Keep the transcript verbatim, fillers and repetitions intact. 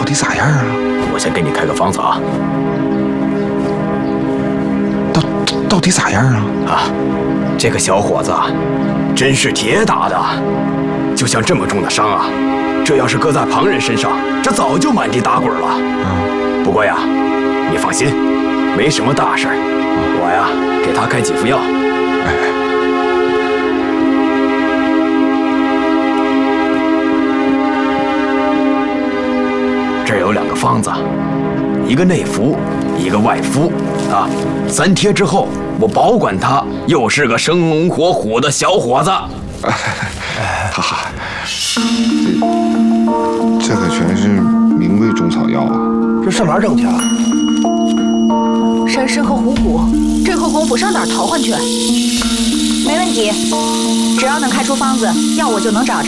底咋样啊？ 我先给你开个方子啊。 到到底咋样啊？ 啊，这个小伙子啊，真是铁打的，就像这么重的伤啊，这要是搁在旁人身上，这早就满地打滚了。 嗯， 不过呀，你放心，没什么大事。我呀，给他开几副药。 哎哎。 这儿有两个方子，一个内服，一个外敷啊。三贴之后，我保管他又是个生龙活虎的小伙子。 哈哈，这这可全是名贵中草药啊！ 这上哪儿整去啊？ 山参和虎骨，这会功夫上哪儿淘换去？ 没问题，只要能开出方子，药我就能找着。